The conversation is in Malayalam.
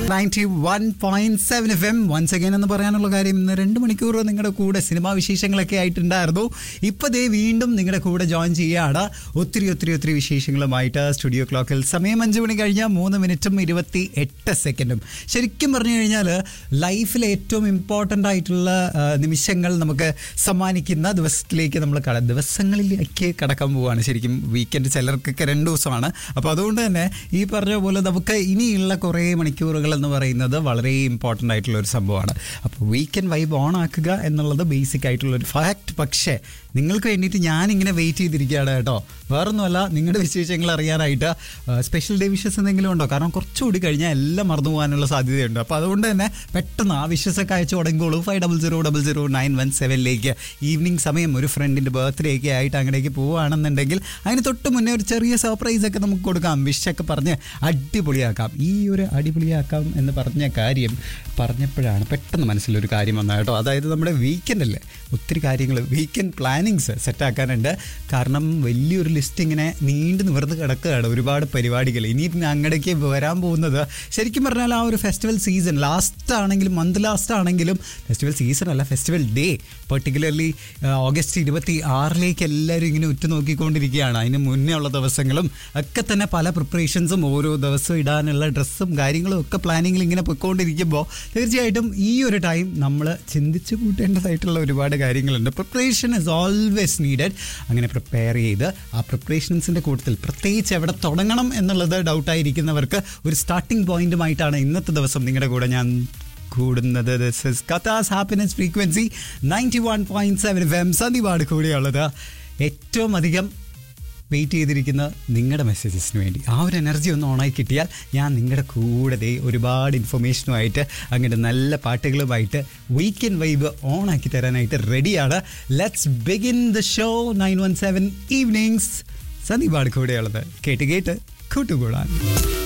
91.7 FM വൺസ് അഗൈൻ എന്ന് പറയാനുള്ള കാര്യം ഇന്ന് 2 മണിക്കൂർ നിങ്ങളുടെ കൂടെ സിനിമാ വിശേഷങ്ങളൊക്കെ ആയിട്ടുണ്ടായിരുന്നു. ഇപ്പോൾ ദേ വീണ്ടും നിങ്ങളുടെ കൂടെ ജോയിൻ ചെയ്യുകയാണ് ഒത്തിരി വിശേഷങ്ങളുമായിട്ട്. സ്റ്റുഡിയോ ക്ലോക്കിൽ സമയം 5 മണി കഴിഞ്ഞാൽ 3 മിനിറ്റും 28 സെക്കൻഡും. ശരിക്കും പറഞ്ഞു കഴിഞ്ഞാൽ ലൈഫിലെ ഏറ്റവും ഇമ്പോർട്ടൻ്റ് ആയിട്ടുള്ള നിമിഷങ്ങൾ നമുക്ക് സമ്മാനിക്കുന്ന ദിവസത്തിലേക്ക് നമ്മൾ ദിവസങ്ങളിലേക്ക് കടക്കാൻ പോവുകയാണ്. ശരിക്കും വീക്കെൻഡ് ചിലർക്കൊക്കെ 2 ദിവസമാണ്. അപ്പോൾ അതുകൊണ്ട് തന്നെ ഈ പറഞ്ഞ പോലെ നമുക്ക് ഇനിയുള്ള കുറേ മണിക്കൂറുകൾ എന്ന് പറയുന്നത് വളരെ ഇമ്പോർട്ടൻ്റ് ആയിട്ടുള്ള ഒരു സംഭവമാണ്. അപ്പോൾ വീക്കെൻഡ് വൈബ് ഓൺ ആക്കുക എന്നുള്ളത് ബേസിക് ആയിട്ടുള്ളൊരു ഫാക്ട്. പക്ഷേ നിങ്ങൾക്ക് വേണ്ടിയിട്ട് ഞാനിങ്ങനെ വെയിറ്റ് ചെയ്തിരിക്കുകയാണ് കേട്ടോ. വേറൊന്നുമല്ല, നിങ്ങളുടെ വിശേഷങ്ങൾ അറിയാനായിട്ട്. സ്പെഷ്യൽ ഡേ വിഷസ് എന്തെങ്കിലും ഉണ്ടോ? കാരണം കുറച്ചുകൂടി കഴിഞ്ഞാൽ എല്ലാം മറന്നു പോകാനുള്ള സാധ്യതയുണ്ട്. അപ്പോൾ അതുകൊണ്ട് തന്നെ പെട്ടെന്ന് ആ വിഷസൊക്കെ അയച്ചു തുടങ്ങിക്കോളൂ. 5000000917 ഈവനിങ് സമയം ഒരു ഫ്രണ്ടിൻ്റെ ബർത്ത്ഡേ ഒക്കെ ആയിട്ട് അങ്ങടേക്ക് പോവുകയാണെന്നുണ്ടെങ്കിൽ അതിന് തൊട്ട് മുന്നേ ഒരു ചെറിയ സർപ്രൈസൊക്കെ നമുക്ക് കൊടുക്കാം. വിഷൊക്കെ പറഞ്ഞ് അടിപൊളിയാക്കാം. ഈ ഒരു അടിപൊളിയാക്കാം എന്ന് പറഞ്ഞ കാര്യം പറഞ്ഞപ്പോഴാണ് പെട്ടെന്ന് മനസ്സിലൊരു കാര്യം വന്നത് കേട്ടോ. അതായത് നമ്മുടെ വീക്കെൻഡ് അല്ലേ, ഒത്തിരി കാര്യങ്ങൾ വീക്കെൻഡ് പ്ലാനിങ്സ് സെറ്റാക്കാനുണ്ട്. കാരണം വലിയൊരു ലിസ്റ്റ് ഇങ്ങനെ നീണ്ടു നിവർന്ന് കിടക്കുകയാണ്, ഒരുപാട് പരിപാടികൾ. ഇനി അങ്ങടേക്ക് വരാൻ പോകുന്നത് ശരിക്കും പറഞ്ഞാൽ ആ ഒരു ഫെസ്റ്റിവൽ സീസൺ ലാസ്റ്റ് ആണെങ്കിലും മന്ത് ലാസ്റ്റ് ആണെങ്കിലും ഫെസ്റ്റിവൽ സീസൺ അല്ല, ഫെസ്റ്റിവൽ ഡേ പെർട്ടിക്കുലർലി ഓഗസ്റ്റ് 26 എല്ലാവരും ഇങ്ങനെ ഉറ്റുനോക്കിക്കൊണ്ടിരിക്കുകയാണ്. അതിന് മുന്നേ ഉള്ള ദിവസങ്ങളും ഒക്കെ തന്നെ പല പ്രിപ്പറേഷൻസും ഓരോ ദിവസവും ഇടാനുള്ള ഡ്രസ്സും കാര്യങ്ങളും ഒക്കെ പ്ലാനിങ്ങിൽ ഇങ്ങനെ പോയിക്കൊണ്ടിരിക്കുമ്പോൾ തീർച്ചയായിട്ടും ഈ ഒരു ടൈം നമ്മൾ ചിന്തിച്ചു കൂട്ടേണ്ടതായിട്ടുള്ള ഒരുപാട് കാര്യങ്ങളുണ്ട്. Preparation is always needed. അങ്ങനെ പ്രിപ്പയർ ചെയ്ത് ആ പ്രിപ്പറേഷൻസിൻ്റെ കൂട്ടത്തിൽ പ്രത്യേകിച്ച് എവിടെ തുടങ്ങണം എന്നുള്ളത് ഡൗട്ടായിരിക്കുന്നവർക്ക് ഒരു സ്റ്റാർട്ടിംഗ് പോയിന്റുമായിട്ടാണ് ഇന്നത്തെ ദിവസം നിങ്ങളുടെ കൂടെ ഞാൻ കൂടുന്നത്. This is കഥാസ് happiness frequency 91.7 FM. സന്ദീപാണ് കൂടെയുള്ളത്. ഏറ്റവും അധികം വെയിറ്റ് ചെയ്തിരിക്കുന്ന നിങ്ങളുടെ മെസ്സേജസിന് വേണ്ടി. ആ ഒരു എനർജി ഒന്ന് ഓണായി കിട്ടിയാൽ ഞാൻ നിങ്ങളുടെ കൂടെ ഒരുപാട് ഇൻഫർമേഷനുമായിട്ട് അങ്ങനെ നല്ല പാട്ടുകളുമായിട്ട് വീക്കെൻഡ് വൈബ് ഓണാക്കി തരാനായിട്ട് റെഡിയാണ്. Let's begin the show. 917 evenings. സന്ദീപാണ് കൂടെയുള്ളത്. കേട്ട് കൂട്ടുകൂടാൻ.